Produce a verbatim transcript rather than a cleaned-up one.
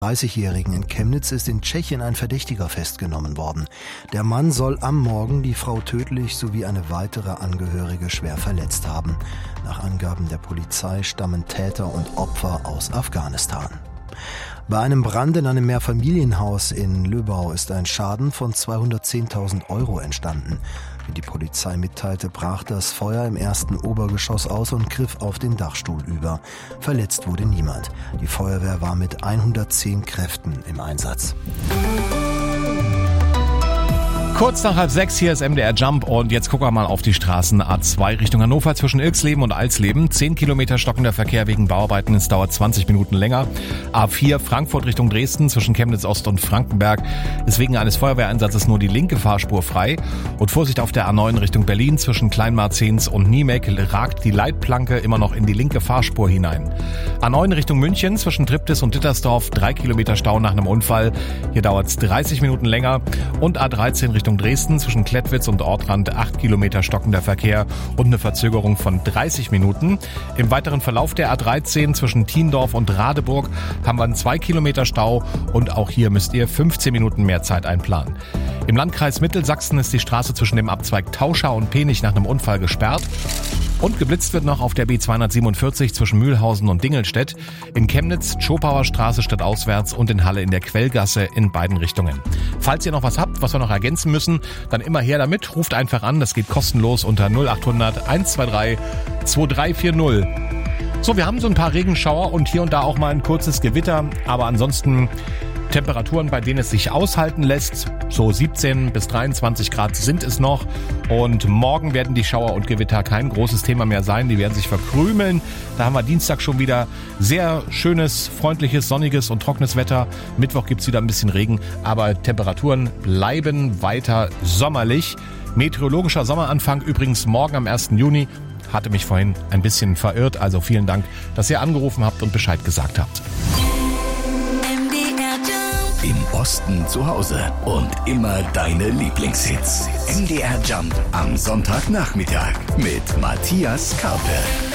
dreißigjährigen in Chemnitz ist in Tschechien ein Verdächtiger festgenommen worden. Der Mann soll am Morgen die Frau tödlich sowie eine weitere Angehörige schwer verletzt haben. Nach Angaben der Polizei stammen Täter und Opfer aus Afghanistan. Bei einem Brand in einem Mehrfamilienhaus in Löbau ist ein Schaden von zweihundertzehntausend Euro entstanden. Wie die Polizei mitteilte, brach das Feuer im ersten Obergeschoss aus und griff auf den Dachstuhl über. Verletzt wurde niemand. Die Feuerwehr war mit hundertzehn Kräften im Einsatz. Kurz nach halb sechs, hier ist M D R Jump und jetzt gucken wir mal auf die Straßen. A zwei Richtung Hannover zwischen Ilksleben und Alsleben. zehn Kilometer stockender Verkehr wegen Bauarbeiten, es dauert zwanzig Minuten länger. A vier Frankfurt Richtung Dresden zwischen Chemnitz Ost und Frankenberg ist wegen eines Feuerwehreinsatzes nur die linke Fahrspur frei. Und Vorsicht auf der A neun Richtung Berlin zwischen Kleinmarzens und Niemek ragt die Leitplanke immer noch in die linke Fahrspur hinein. A neun Richtung München zwischen Triptis und Dittersdorf, drei Kilometer Stau nach einem Unfall. Hier dauert es dreißig Minuten länger. Und A dreizehn Richtung Dresden zwischen Klettwitz und Ortrand, acht Kilometer stockender Verkehr und eine Verzögerung von dreißig Minuten. Im weiteren Verlauf der A dreizehn zwischen Thiendorf und Radeburg haben wir einen zwei Kilometer Stau und auch hier müsst ihr fünfzehn Minuten mehr Zeit einplanen. Im Landkreis Mittelsachsen ist die Straße zwischen dem Abzweig Tauschau und Penich nach einem Unfall gesperrt. Und geblitzt wird noch auf der B zweihundertsiebenundvierzig zwischen Mühlhausen und Dingelstedt, in Chemnitz, Schopauer Straße stadtauswärts und in Halle in der Quellgasse in beiden Richtungen. Falls ihr noch was habt, was wir noch ergänzen müssen, dann immer her damit, ruft einfach an, das geht kostenlos unter null acht hundert eins zwei drei zwei drei vier null. So, wir haben so ein paar Regenschauer und hier und da auch mal ein kurzes Gewitter, aber ansonsten Temperaturen, bei denen es sich aushalten lässt. So siebzehn bis dreiundzwanzig Grad sind es noch. Und morgen werden die Schauer und Gewitter kein großes Thema mehr sein. Die werden sich verkrümeln. Da haben wir Dienstag schon wieder sehr schönes, freundliches, sonniges und trockenes Wetter. Mittwoch gibt's wieder ein bisschen Regen. Aber Temperaturen bleiben weiter sommerlich. Meteorologischer Sommeranfang übrigens morgen am ersten Juni. Hatte mich vorhin ein bisschen verirrt. Also vielen Dank, dass ihr angerufen habt und Bescheid gesagt habt. Im Osten zu Hause und immer deine Lieblingshits. M D R Jump am Sonntagnachmittag mit Matthias Karpe.